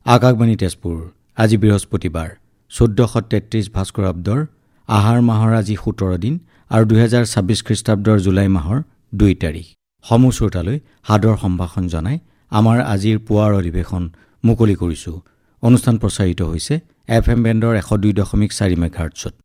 আকাশবাণী তেজপুৰ। আজি বৃহস্পতিবাৰ 1433 ভাস্কৰাব্দৰ আহাৰ মাহৰ আজি 17 দিন আৰু 2026 খ্ৰীষ্টাব্দৰ জুলাই মাহৰ 2 তাৰিখ। সমূহ শ্ৰোতালৈ সাদৰ সম্ভাষণ জনাই আমাৰ আজিৰ পুৱাৰ অধিৱেশন মুকলি কৰিছোঁ। অনুষ্ঠান প্ৰচাৰিত হৈছে FM বেণ্ডৰ 102.4 মেগাহাৰ্টছত।